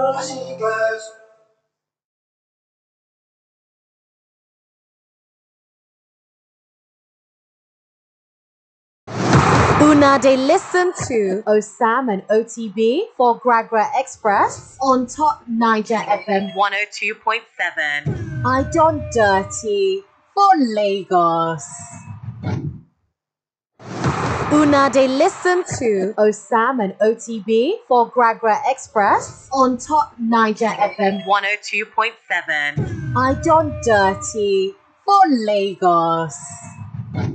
Una they listen to Osam and OTB for Gragra Express on Top Niger FM 102.7. I Done Dirty for Lagos. Una they listen to Osam and OTB for Gragra Express on Top Niger FM 102.7. I Done Dirty for Lagos.